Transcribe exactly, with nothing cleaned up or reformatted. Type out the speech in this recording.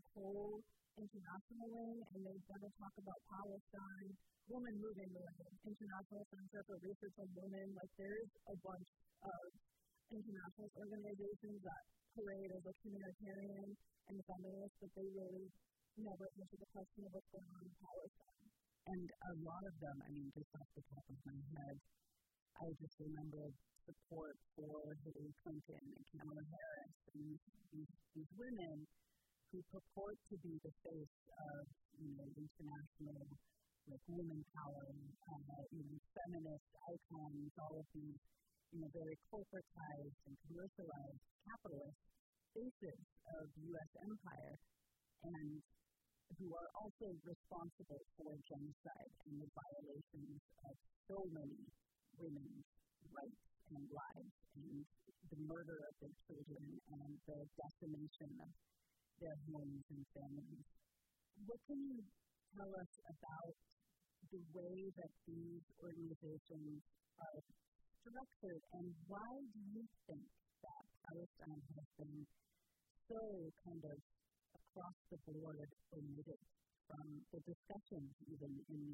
a whole international wing, and they're going to talk about Palestine, Women Moving the Way, International Center for Research on Women. Like, there's a bunch of international organizations that parade as a humanitarian and feminist, but they really never answer the question of what's going on in Palestine. And a lot of them, I mean, just off the top of my head, I just remember support for Hillary Clinton and Kamala Harris and these, these women who purport to be the face of, you know, international, like, women power, uh, you know, feminist icons, all of these, you know, very corporatized and commercialized capitalist faces of the U S empire, and who are also responsible for genocide and the violations of so many women's rights and lives, and the murder of their children and the decimation of their homes and families. What can you tell us about the way that these organizations are structured, and why do you think that Palestine has been so kind of across the board omitted from the discussions even in